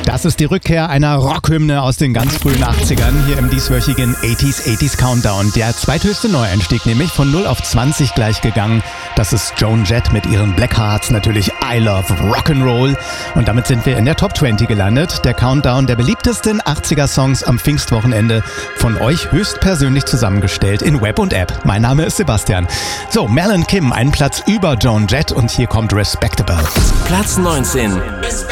Das ist die Rückkehr einer Rockhymne aus den ganz frühen 80ern hier im dieswöchigen 80s Countdown. Der zweithöchste Neueinstieg, nämlich von 0 auf 20 gleich gegangen. Das ist Joan Jett mit ihren Blackhearts, natürlich I Love Rock'n'Roll. Und damit sind wir in der Top 20 gelandet. Der Countdown der beliebtesten 80er-Songs am Pfingstwochenende. Von euch höchstpersönlich zusammengestellt in Web und App. Mein Name ist Sebastian. So, Mel and Kim, einen Platz über Joan Jett und hier kommt Respectable. Platz 19.